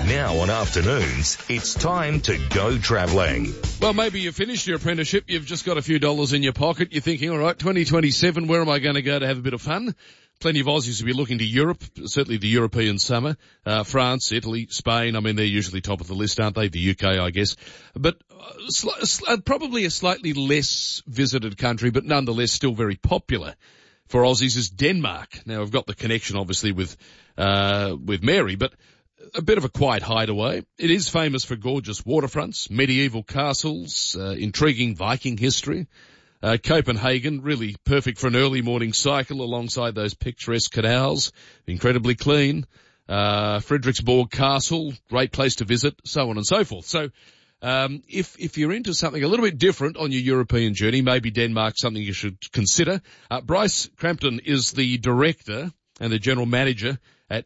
Now on afternoons, it's time to go travelling. Well, maybe you finished your apprenticeship, you've just got a few dollars in your pocket, you're thinking, all right, 2027, where am I going to go to have a bit of fun? Plenty of Aussies will be looking to Europe, certainly the European summer. France, Italy, Spain, I mean, they're usually top of the list, aren't they? The UK, I guess. But probably a slightly less visited country, but nonetheless still very popular for Aussies is Denmark. Now, I've got the connection, obviously, with Mary, but a bit of a quiet hideaway. It is famous for gorgeous waterfronts, medieval castles, intriguing Viking history. Copenhagen, really perfect for an early morning cycle alongside those picturesque canals, incredibly clean. Frederiksborg Castle, great place to visit, so on and so forth. So, if you're into something a little bit different on your European journey, maybe Denmark's something you should consider. Bryce Crampton is the director and the general manager at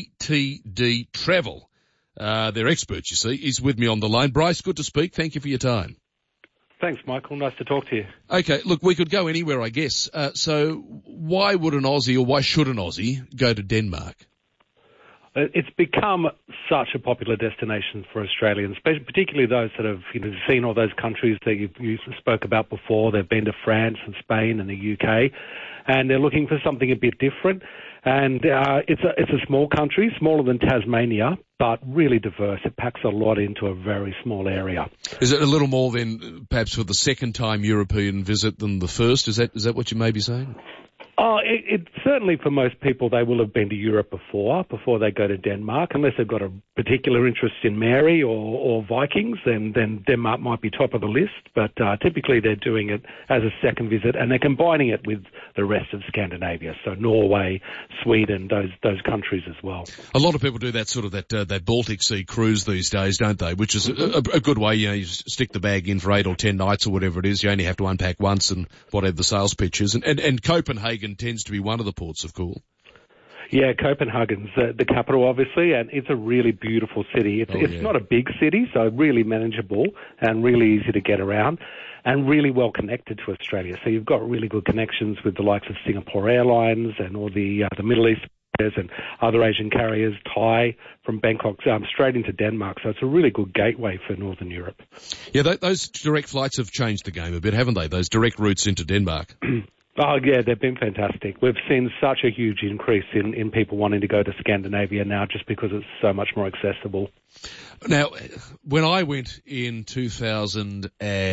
BTD Travel. They're experts, you see. He's with me on the line. Bryce, good to speak. Thank you for your time. Thanks, Michael. Nice to talk to you. Okay, look, we could go anywhere, I guess. So why would an Aussie, or why should an Aussie go to Denmark? It's become such a popular destination for Australians, particularly those that have seen all those countries that you spoke about before. They've been to France and Spain and the UK, and they're looking for something a bit different. And it's a small country, smaller than Tasmania, but really diverse. It packs a lot into a very small area. Is it a little more than perhaps for the second time European visit than the first? Is that what you may be saying? It certainly for most people, they will have been to Europe before they go to Denmark, unless they've got a particular interest in Mary or Vikings, then Denmark might be top of the list. But typically they're doing it as a second visit, and they're combining it with the rest of Scandinavia, so Norway, Sweden, those countries as well. A lot of people do that sort of that Baltic Sea cruise these days, don't they? Which is a good way. You stick the bag in for 8 or 10 nights or whatever it is. You only have to unpack once, and whatever the sales pitch is. And Copenhagen tends to be one of the ports of call. Yeah, Copenhagen's the capital, obviously, and it's a really beautiful city. It's not a big city, so really manageable and really easy to get around, and really well connected to Australia. So you've got really good connections with the likes of Singapore Airlines and all the Middle East carriers and other Asian carriers, Thai from Bangkok straight into Denmark. So it's a really good gateway for Northern Europe. Yeah, those direct flights have changed the game a bit, haven't they? Those direct routes into Denmark. Oh, yeah, they've been fantastic. We've seen such a huge increase in people wanting to go to Scandinavia now just because it's so much more accessible. Now, when I went in 2004,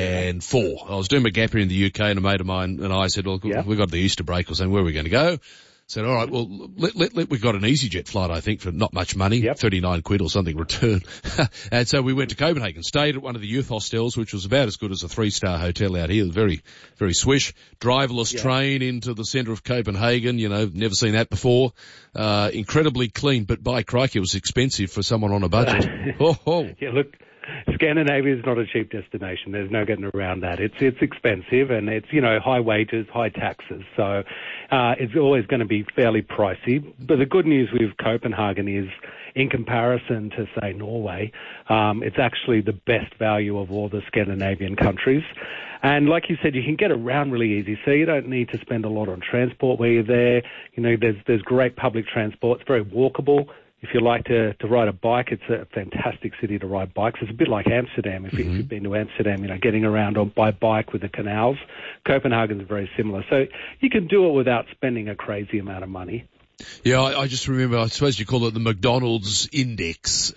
I was doing my gap year in the UK, and a mate of mine and I said, well, we've got the Easter break or something, where are we going to go? Said, all right, well, we got an EasyJet flight, I think, for not much money, 39 quid or something return. And so we went to Copenhagen, stayed at one of the youth hostels, which was about as good as a 3-star hotel out here. Very, very swish. Driverless train into the centre of Copenhagen, never seen that before. Incredibly clean, but by crikey, it was expensive for someone on a budget. Yeah, look, Scandinavia is not a cheap destination. There's no getting around that. It's expensive, and it's, high wages, high taxes. So it's always going to be fairly pricey. But the good news with Copenhagen is, in comparison to, say, Norway, it's actually the best value of all the Scandinavian countries. And like you said, you can get around really easy. So you don't need to spend a lot on transport where you're there. There's great public transport. It's very walkable. If you like to ride a bike, it's a fantastic city to ride bikes. It's a bit like Amsterdam. If you've been to Amsterdam, getting around by bike with the canals. Copenhagen's very similar. So you can do it without spending a crazy amount of money. Yeah, I just remember, I suppose you call it the McDonald's index.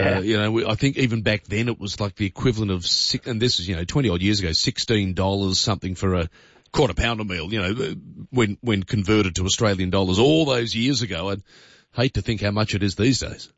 I think even back then it was like the equivalent of, and this is, 20 odd years ago, $16 something for a quarter pounder meal, when converted to Australian dollars all those years ago. I'd hate to think how much it is these days.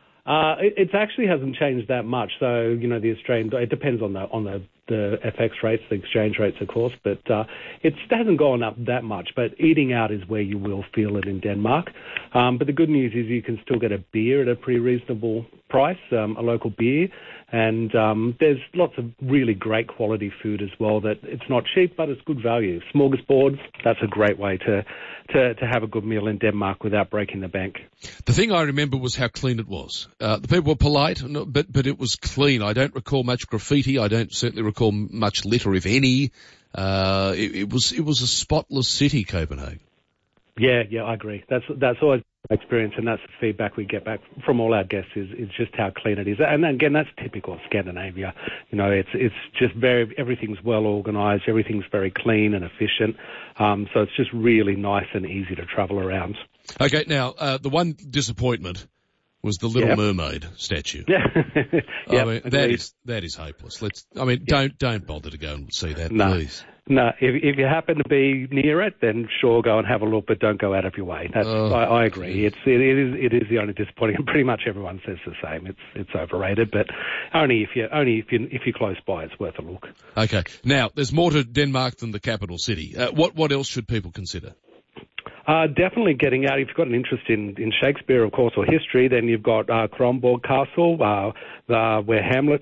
It actually hasn't changed that much. So, the Australian, it depends on the FX rates, the exchange rates, of course, but it hasn't gone up that much. But eating out is where you will feel it in Denmark. But the good news is you can still get a beer at a pretty reasonable price, a local beer. And there's lots of really great quality food as well that it's not cheap, but it's good value. Smorgasbords, that's a great way to have a good meal in Denmark without breaking the bank. The thing I remember was how clean it was. The people were polite, but it was clean. I don't recall much graffiti. I don't certainly recall much litter, if any. It was a spotless city, Copenhagen. Yeah, I agree. That's always experience, and that's the feedback we get back from all our guests is just how clean it is. And again, that's typical of Scandinavia. You know, it's just everything's well organised, everything's very clean and efficient. So it's just really nice and easy to travel around. Okay, now, the one disappointment was the Little Mermaid statue. Yeah. I mean, that is hopeless. Don't bother to go and see that, please. No, if you happen to be near it, then sure, go and have a look, but don't go out of your way. I agree. It is the only disappointing, and pretty much everyone says the same. It's overrated, but only if you're close by, it's worth a look. Okay. Now, there's more to Denmark than the capital city. What else should people consider? Definitely getting out. If you've got an interest in Shakespeare, of course, or history, then you've got Kronborg Castle, where Hamlet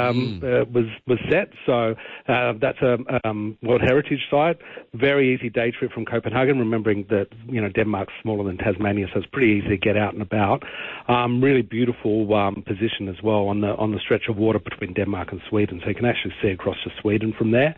was set. So that's a World Heritage Site. Very easy day trip from Copenhagen. Remembering that Denmark's smaller than Tasmania, so it's pretty easy to get out and about. Really beautiful position as well on the stretch of water between Denmark and Sweden, so you can actually see across to Sweden from there.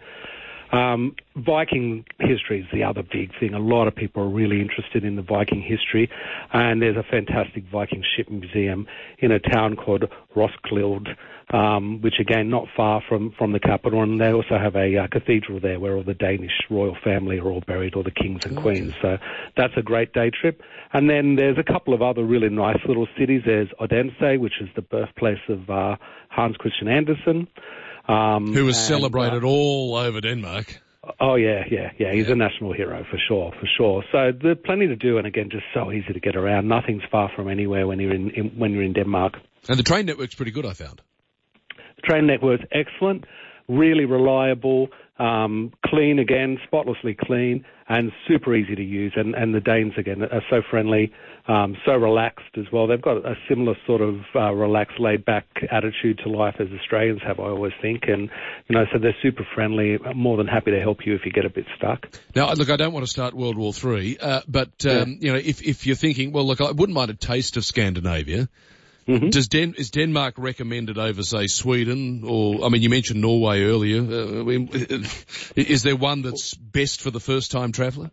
Viking history is the other big thing. A lot of people are really interested in the Viking history, and there's a fantastic Viking ship museum in a town called Roskilde, which again not far from the capital, and they also have a cathedral there where all the Danish royal family are all buried, all the kings and queens. So that's a great day trip. And then there's a couple of other really nice little cities. There's Odense, which is the birthplace of Hans Christian Andersen. Who was celebrated all over Denmark. Oh, yeah. He's a national hero for sure. So there's plenty to do, and again, just so easy to get around. Nothing's far from anywhere when you're in Denmark. And the train network's pretty good, I found. The train network's excellent, really reliable, clean again, spotlessly clean, and super easy to use. And the Danes, again, are so friendly, so relaxed as well. They've got a similar sort of relaxed, laid-back attitude to life as Australians have, I always think. And, so they're super friendly, more than happy to help you if you get a bit stuck. Now, look, I don't want to start World War III, but, if you're thinking, well, look, I wouldn't mind a taste of Scandinavia. Mm-hmm. Is Denmark recommended over, say, Sweden? Or, you mentioned Norway earlier. Is there one that's best for the first-time traveller?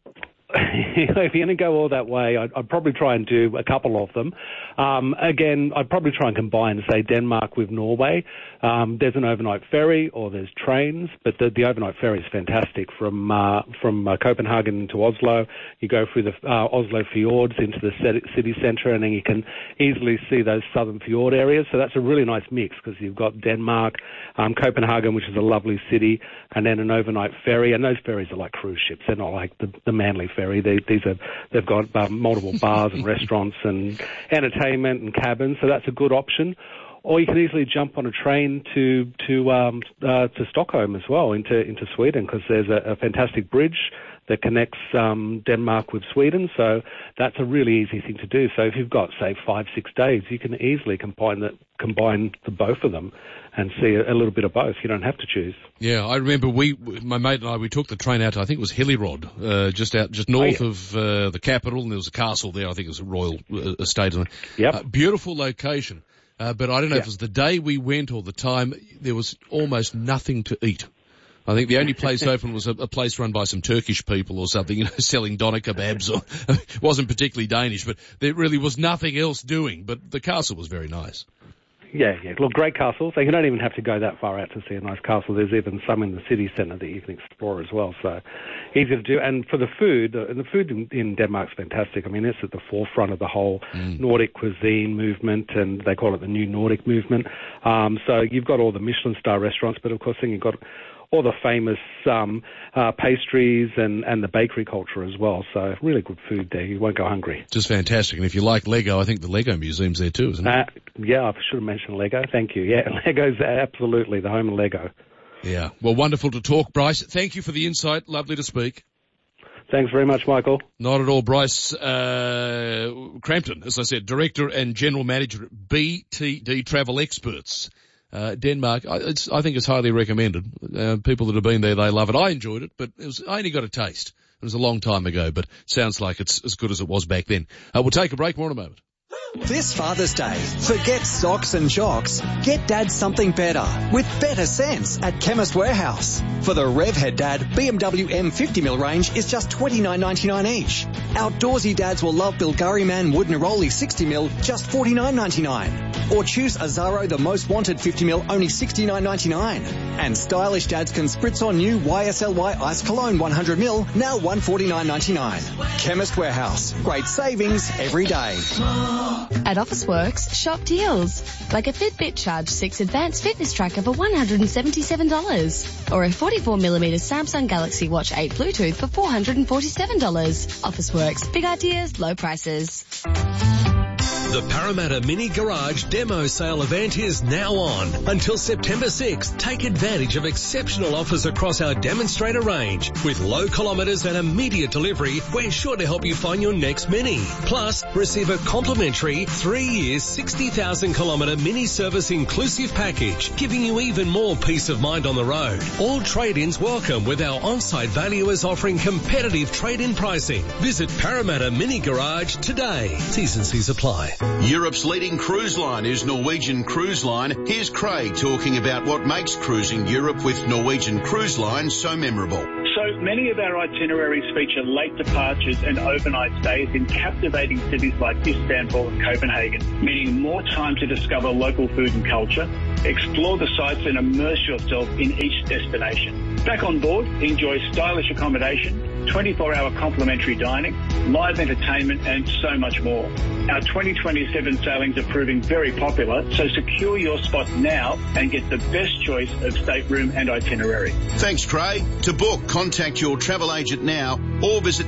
If you're going to go all that way, I'd probably try and do a couple of them. Again, I'd probably try and combine, say, Denmark with Norway. There's an overnight ferry or there's trains, but the overnight ferry is fantastic from Copenhagen to Oslo. You go through the Oslo fjords into the city centre, and then you can easily see those southern fjord areas. So that's a really nice mix because you've got Denmark, Copenhagen, which is a lovely city, and then an overnight ferry. And those ferries are like cruise ships. They're not like the Manly ferry. They've got multiple bars and restaurants and entertainment and cabins, so that's a good option. Or you can easily jump on a train to Stockholm as well, into Sweden, because there's a fantastic bridge that connects Denmark with Sweden. So that's a really easy thing to do. So if you've got, say, 5-6 days, you can easily combine the both of them and see a little bit of both. You don't have to choose. Yeah, I remember my mate and I, we took the train out to, I think it was Hillerød, just north of the capital, and there was a castle there. I think it was a royal estate. Yep. Beautiful location. But I don't know if it was the day we went or the time, there was almost nothing to eat. I think the only place open was a place run by some Turkish people or something, selling doner kebabs. It wasn't particularly Danish, but there really was nothing else doing. But the castle was very nice. Yeah. Look, great castles. You don't even have to go that far out to see a nice castle. There's even some in the city centre that you can explore as well. So easy to do. And for the food in Denmark's fantastic. It's at the forefront of the whole Nordic cuisine movement, and they call it the New Nordic movement. So you've got all the Michelin star restaurants, but of course then you've got all the famous pastries and the bakery culture as well. So really good food there. You won't go hungry. Just fantastic. And if you like Lego, I think the Lego Museum's there too, isn't it? Yeah, I should have mentioned Lego. Thank you. Yeah, Lego's absolutely the home of Lego. Yeah. Well, wonderful to talk, Bryce. Thank you for the insight. Lovely to speak. Thanks very much, Michael. Not at all. Bryce Crampton, as I said, Director and General Manager at BTD Travel Experts. Denmark, I think it's highly recommended. People that have been there, they love it. I enjoyed it, but I only got a taste. It was a long time ago, but sounds like it's as good as it was back then. We'll take a break. More in a moment. This Father's Day, forget socks and jocks. Get Dad something better with better sense at Chemist Warehouse. For the Revhead Dad BMW M50mm range is just $29.99 each. Outdoorsy dads will love Bilgari Man Wood Neroli 60mm, just $49.99. Or choose Azaro the Most Wanted 50mm, only $69.99. And stylish dads can spritz on new YSLY Ice Cologne 100ml, now $149.99. Chemist Warehouse. Great savings every day. At Officeworks, shop deals. Like a Fitbit Charge 6 Advanced Fitness Tracker for $177. Or a 44mm Samsung Galaxy Watch 8 Bluetooth for $447. Officeworks. Big ideas, low prices. The Parramatta Mini Garage Demo Sale event is now on. Until September 6th, take advantage of exceptional offers across our demonstrator range. With low kilometres and immediate delivery, we're sure to help you find your next Mini. Plus, receive a complimentary 3-year, 60,000 kilometre mini service inclusive package, giving you even more peace of mind on the road. All trade-ins welcome, with our on-site valuers offering competitive trade-in pricing. Visit Parramatta Mini Garage today. T's and C's apply. Europe's leading cruise line is Norwegian Cruise Line. Here's Craig talking about what makes cruising Europe with Norwegian Cruise Line so memorable. So many of our itineraries feature late departures and overnight stays in captivating cities like Istanbul and Copenhagen, meaning more time to discover local food and culture, explore the sites and immerse yourself in each destination. Back on board, enjoy stylish accommodation, 24-hour complimentary dining, live entertainment and so much more. Our 2027 sailings are proving very popular, so secure your spot now and get the best choice of stateroom and itinerary. Thanks, Craig. To book, contact your travel agent now or visit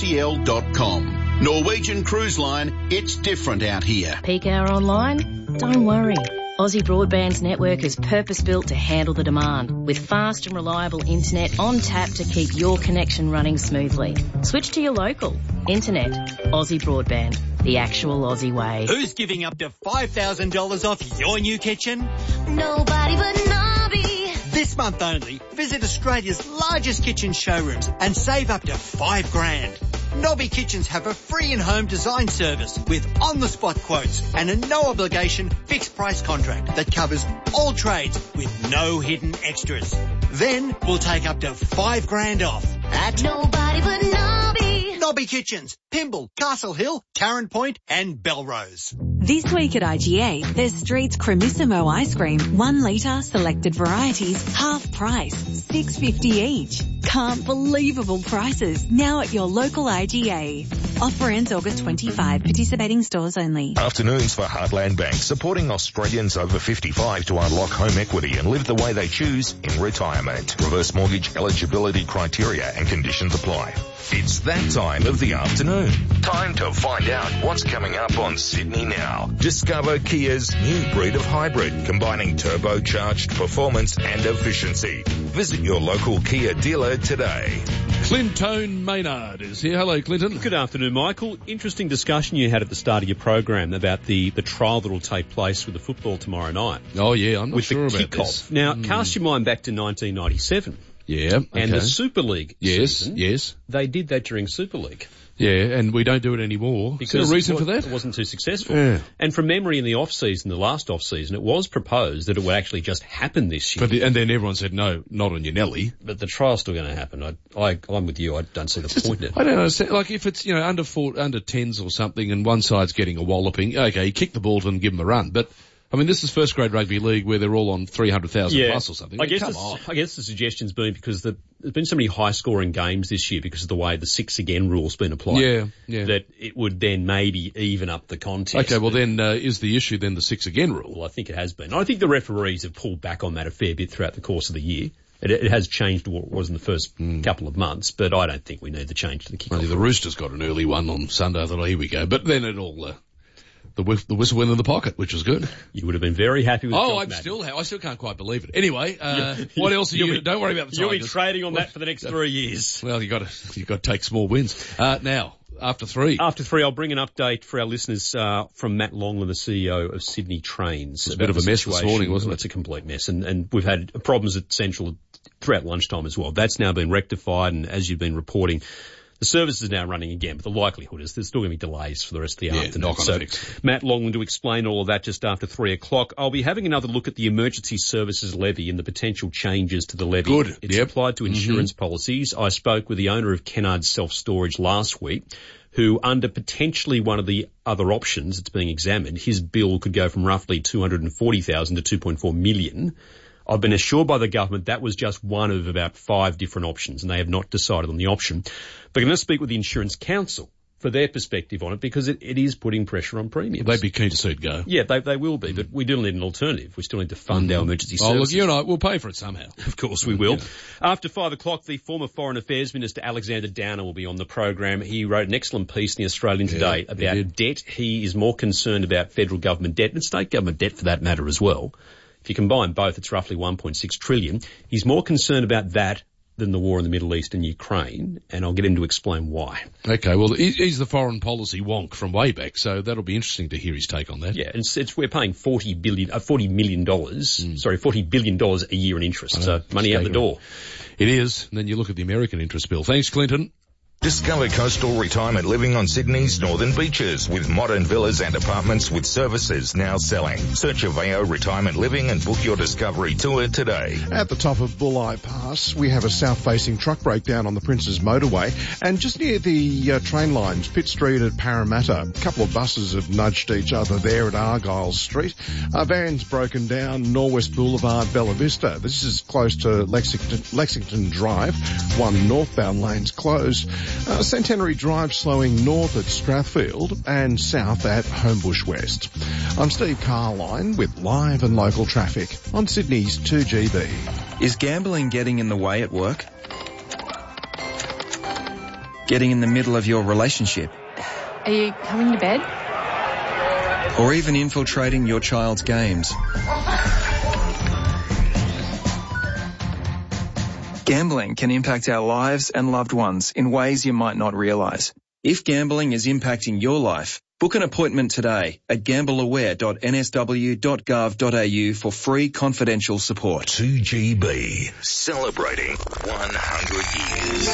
ncl.com. Norwegian Cruise Line, it's different out here. Peak hour online? Don't worry. Aussie Broadband's network is purpose-built to handle the demand, with fast and reliable internet on tap to keep your connection running smoothly. Switch to your local. Internet. Aussie Broadband. The actual Aussie way. Who's giving up to $5,000 off your new kitchen? Nobody but Nobby. This month only, visit Australia's largest kitchen showrooms and save up to $5,000. Nobby Kitchens have a free in-home design service with on-the-spot quotes and a no-obligation fixed-price contract that covers all trades with no hidden extras. Then we'll take up to $5,000 off at Nobody but Nobby. Nobby Kitchens, Pymble, Castle Hill, Tarrant Point and Belrose. This week at IGA, there's Street's Cremissimo ice cream, 1 litre, selected varieties, half price, $6.50 each. Can't believable prices, now at your local IGA. Offer ends August 25, participating stores only. Afternoons for Heartland Bank, supporting Australians over 55 to unlock home equity and live the way they choose in retirement. Reverse mortgage eligibility criteria and conditions apply. It's that time of the afternoon. Time to find out what's coming up on Sydney Now. Discover Kia's new breed of hybrid, combining turbocharged performance and efficiency. Visit your local Kia dealer today. Clinton Maynard is here. Hello, Clinton. Good afternoon, Michael. Interesting discussion you had at the start of your program about the trial that will take place with the football tomorrow night. Oh, yeah, I'm not sure about this. Now, cast your mind back to 1997. Yeah, okay. And the Super League season, yes. They did that during Super League. Yeah, and we don't do it anymore. Because is there a reason for that? It wasn't too successful. Yeah. And from memory, in the off-season, the last off-season, it was proposed that it would actually just happen this year. And then everyone said, no, not on your Nelly. But the trial's still going to happen. I'm with you. I don't see the point in it. I don't understand. Like, if it's, under 10s or something and one side's getting a walloping, okay, kick the ball to them and give them a run. But I mean, this is first grade rugby league where they're all on 300,000 plus or something. I guess the suggestion's been because there's been so many high scoring games this year because of the way the 6 again rule's been applied. Yeah. That it would then maybe even up the contest. Okay, well then, is the issue then the 6 again rule? Well, I think it has been. I think the referees have pulled back on that a fair bit throughout the course of the year. It has changed to what it was in the first couple of months, but I don't think we need the change to the kickoff. The Roosters got an early one on Sunday. I thought, here we go. But then it all, the whistle went in the pocket, which was good. You would have been very happy with I still can't quite believe it. Anyway, what else are you, don't worry about the Tigers. You'll be trading on that for the next 3 years. Well, you got to take small wins. Now, after 3. After 3, I'll bring an update for our listeners, from Matt Longland, the CEO of Sydney Trains. It's a bit of a mess this morning, wasn't it? It's a complete mess. And we've had problems at Central throughout lunchtime as well. That's now been rectified, and as you've been reporting, The service is now running again, but the likelihood is there's still going to be delays for the rest of the afternoon. Knock-on So effects. Matt Longman to explain all of that just after 3 o'clock. I'll be having another look at the emergency services levy and the potential changes to the levy. Good. It's applied to insurance policies. I spoke with the owner of Kennard's Self-Storage last week, who under potentially one of the other options that's being examined, his bill could go from roughly $240,000 to $2.4 million. I've been assured by the government that was just one of about 5 different options, and they have not decided on the option. But I'm going to speak with the Insurance Council for their perspective on it, because it is putting pressure on premiums. They'd be keen to see it go. Yeah, they will be, but we do need an alternative. We still need to fund our emergency services. Oh, look, you and I, we'll pay for it somehow. Of course we will. Yeah. After 5 o'clock, the former Foreign Affairs Minister Alexander Downer will be on the program. He wrote an excellent piece in the Australian today about debt. He is more concerned about federal government debt and state government debt for that matter as well. If you combine both, it's roughly $1.6 trillion. He's more concerned about that than the war in the Middle East and Ukraine, and I'll get him to explain why. Okay, well, he's the foreign policy wonk from way back, so that'll be interesting to hear his take on that. Yeah, we're paying $40 billion a year in interest, so money out the door. It is, and then you look at the American interest bill. Thanks, Clinton. Discover coastal retirement living on Sydney's northern beaches with modern villas and apartments with services now selling. Search Aveo Retirement Living and book your discovery tour today. At the top of Bulli Pass, we have a south-facing truck breakdown on the Princes Motorway, and just near the train lines, Pitt Street at Parramatta, a couple of buses have nudged each other there at Argyle Street. Van's broken down, Norwest Boulevard, Bella Vista. This is close to Lexington Drive. One northbound lane's closed. Centenary Drive slowing north at Strathfield and south at Homebush West. I'm Steve Carline with live and local traffic on Sydney's 2GB. Is gambling getting in the way at work? Getting in the middle of your relationship? Are you coming to bed? Or even infiltrating your child's games? Gambling can impact our lives and loved ones in ways you might not realise. If gambling is impacting your life, book an appointment today at gambleaware.nsw.gov.au for free confidential support. 2GB, celebrating 100 years.